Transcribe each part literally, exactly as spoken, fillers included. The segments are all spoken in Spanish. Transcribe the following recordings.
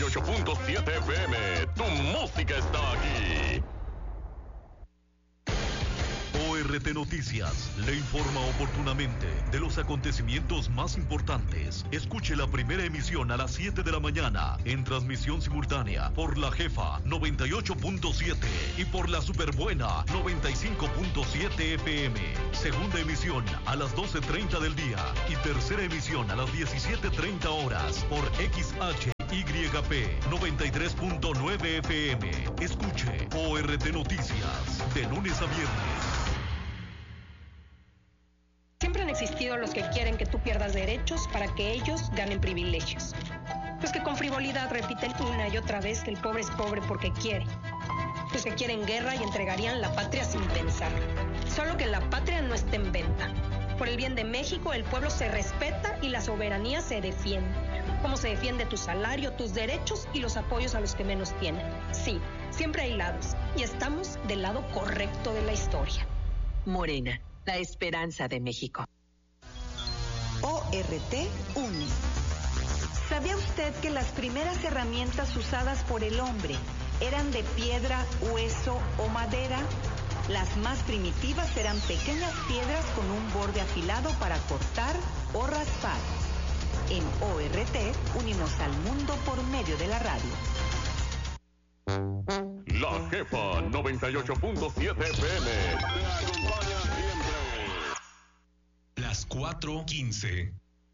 ocho punto siete F M. Tu música está aquí. O R T Noticias le informa oportunamente de los acontecimientos más importantes. Escuche la primera emisión a las siete de la mañana en transmisión simultánea por La Jefa noventa y ocho punto siete y por La Superbuena noventa y cinco punto siete F M. Segunda emisión a las doce treinta del día y tercera emisión a las diecisiete treinta horas por X H Y P noventa y tres punto nueve F M. Escuche O R T Noticias de lunes a viernes. Siempre han existido los que quieren que tú pierdas derechos para que ellos ganen privilegios. Los que con frivolidad repiten una y otra vez que el pobre es pobre porque quiere. Los que quieren guerra y entregarían la patria sin pensar. Solo que la patria no esté en venta. Por el bien de México, el pueblo se respeta y la soberanía se defiende. Como se defiende tu salario, tus derechos y los apoyos a los que menos tienen. Sí, siempre hay lados y estamos del lado correcto de la historia. Morena, la esperanza de México. O R T une. ¿Sabía usted que las primeras herramientas usadas por el hombre eran de piedra, hueso o madera? Las más primitivas eran pequeñas piedras con un borde afilado para cortar o raspar. En O R T unimos al mundo por medio de la radio. La Jefa noventa y ocho punto siete F M. Te acompaña siempre. Las cuatro quince.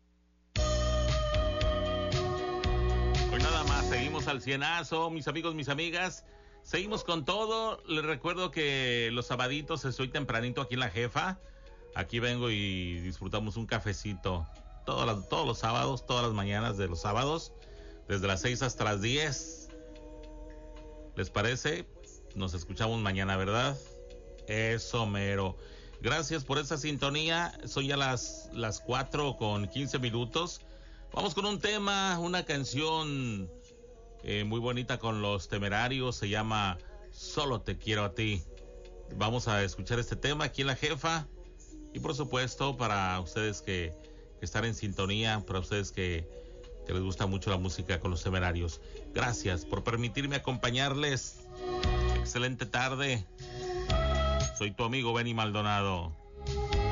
Pues nada más, seguimos al cienazo, mis amigos, mis amigas. Seguimos con todo. Les recuerdo que los sabaditos estoy tempranito aquí en La Jefa. Aquí vengo y disfrutamos un cafecito. Todos los, todos los sábados, todas las mañanas de los sábados. Desde las seis hasta las diez. ¿Les parece? Nos escuchamos mañana, ¿verdad? Eso mero. Gracias por esa sintonía. Son ya las, las cuatro con quince minutos. Vamos con un tema, una canción eh, muy bonita con Los Temerarios. Se llama Solo Te Quiero a Ti. Vamos a escuchar este tema aquí en La Jefa. Y por supuesto, para ustedes que, que están en sintonía, para ustedes que, que les gusta mucho la música con Los Temerarios. Gracias por permitirme acompañarles. Excelente tarde. Soy tu amigo Benny Maldonado.